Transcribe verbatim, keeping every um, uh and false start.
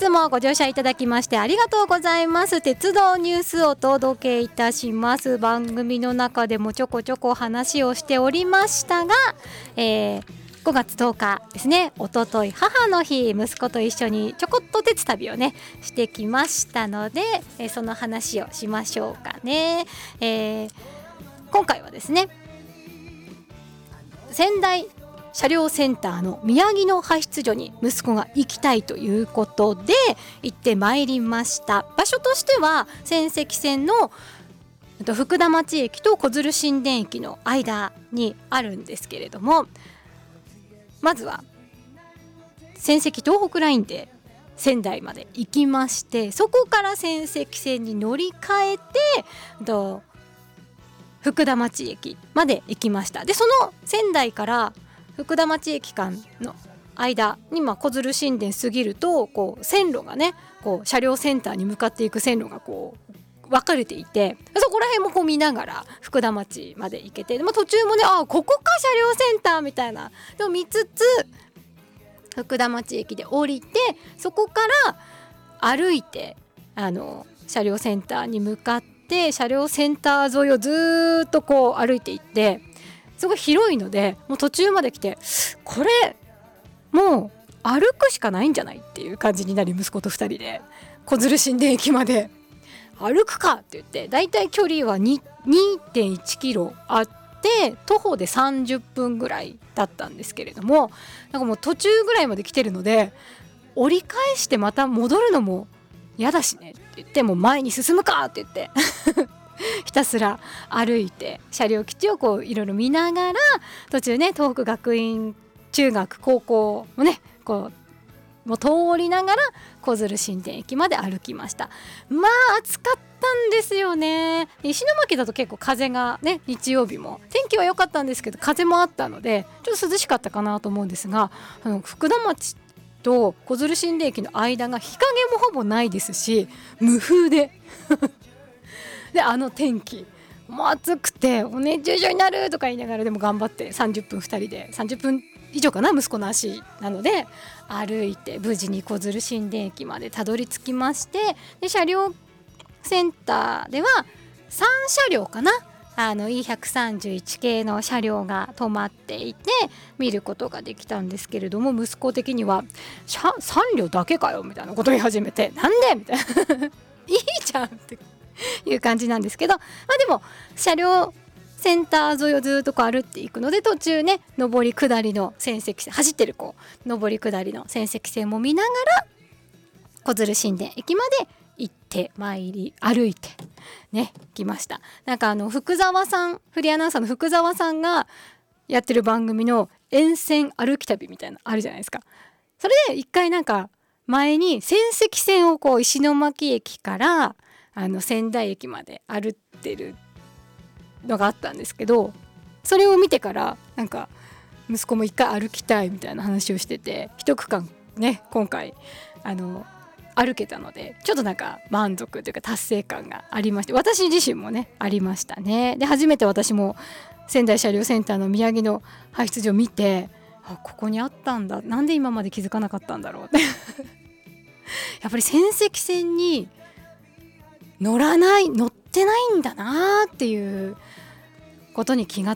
日もご乗車いただきましてありがとうございます。鉄道ニュースをお届けいたします。番組の中でもちょこちょこ話をしておりましたが、えー、ごがつとおかですね、おととい母の日、息子と一緒にちょこっと鉄旅をねしてきましたので、えー、その話をしましょうかね。えー、今回はですね、仙台車両センターの宮城野派出所に息子が行きたいということで行ってまいりました。場所としては仙石線の福田町駅と小鶴新田駅の間にあるんですけれども、まずは仙石東北ラインで仙台まで行きまして、そこから仙石線に乗り換えて福田町駅まで行きました。でその仙台から福田町駅間の間に、まあ、小鶴新田過ぎるとこう線路がね、こう車両センターに向かっていく線路がこう分かれていて、そこら辺もこう見ながら福田町まで行けて、まあ、途中もね、あここか車両センターみたいなでも見つつ福田町駅で降りて、そこから歩いてあの車両センターに向かって車両センター沿いをずっとこう歩いていって、すごい広いのでもう途中まで来て、これもう歩くしかないんじゃないっていう感じになり、息子とふたりで小鶴新田駅まで歩くかって言って、だいたい距離は にてんいちキロあって徒歩でさんじゅっぷんぐらいだったんですけれども、なんかもう途中ぐらいまで来てるので折り返してまた戻るのも嫌だしねって言って、もう前に進むかって言ってひたすら歩いて車両基地をこういろいろ見ながら、途中ね東北学院中学高校もねこうもう通りながら小鶴新田駅まで歩きました。まあ暑かったんですよね。石巻だと結構風がね、日曜日も天気は良かったんですけど風もあったのでちょっと涼しかったかなと思うんですが、あの福田町と小鶴新田駅の間が日陰もほぼないですし無風でであの天気もう暑くてお熱中症になるとか言いながら、でも頑張ってさんじゅっぷんふたりでさんじゅっぷん以上かな、息子の足なので歩いて無事に小鶴新田駅までたどり着きまして、で車両センターではさん車両かな、あの イーひゃくさんじゅういち 系の車両が止まっていて見ることができたんですけれども、息子的にはさん両だけかよみたいなことを言い始めて、なんでみたいないいじゃんっていう感じなんですけど、まあでも車両センター沿いをずっとこう歩っていくので、途中ね上り下りの仙石線走ってるこう上り下りの仙石線も見ながら小鶴新田駅まで行って参り歩いてね来ました。なんかあの福沢さん、フリーアナウンサーの福沢さんがやってる番組の沿線歩き旅みたいなのあるじゃないですか。それで一回なんか前に仙石線をこう石巻駅からあの仙台駅まで歩ってるのがあったんですけど、それを見てからなんか息子も一回歩きたいみたいな話をしてて、一区間ね今回あの歩けたのでちょっとなんか満足というか達成感がありまして、私自身もねありましたね。で初めて私も仙台車両センターの宮城の派出所を見て、あここにあったんだ、なんで今まで気づかなかったんだろうってやっぱり仙石線に乗らない乗ってないんだなっていうことに気が